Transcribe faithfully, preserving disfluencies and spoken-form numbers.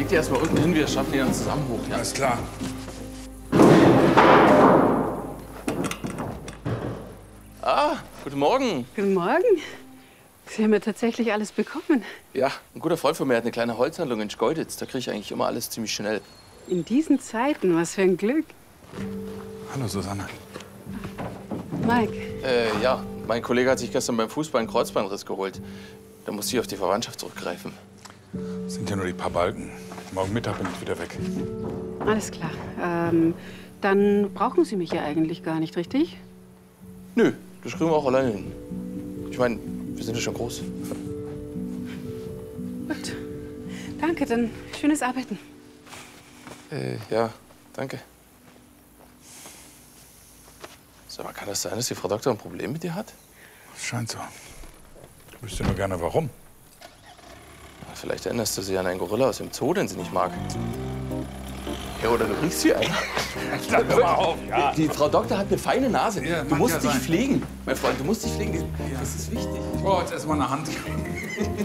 Leg die erstmal unten hin, wir schaffen die dann zusammen hoch. Ja? Alles klar. Ah, guten Morgen. Guten Morgen. Sie haben ja tatsächlich alles bekommen. Ja, ein guter Freund von mir hat eine kleine Holzhandlung in Schkeuditz. Da kriege ich eigentlich immer alles ziemlich schnell. In diesen Zeiten, was für ein Glück. Hallo, Susanne. Mike, Äh, ja, mein Kollege hat sich gestern beim Fußball einen Kreuzbandriss geholt. Da muss ich auf die Verwandtschaft zurückgreifen. Das sind ja nur die paar Balken. Morgen Mittag bin ich wieder weg. alles klar. Ähm, dann brauchen Sie mich ja eigentlich gar nicht, richtig? Nö, das kriegen wir auch alleine hin. Ich meine, wir sind ja schon groß. Gut. Danke, dann schönes Arbeiten. Äh, ja, danke. Sag mal, kann das sein, dass die Frau Doktor ein Problem mit dir hat? Scheint so. Ich wüsste nur gerne, warum. Na, vielleicht erinnerst du sie an einen Gorilla aus dem Zoo, den sie nicht mag. Ja, oder du riechst sie einfach. Sag doch mal auf, ja. Die Frau Doktor hat eine feine Nase. Ja, du mag musst ja dich sein. pflegen, mein Freund. Du musst dich pflegen. Das ist wichtig. Ich brauche jetzt erstmal eine Hand.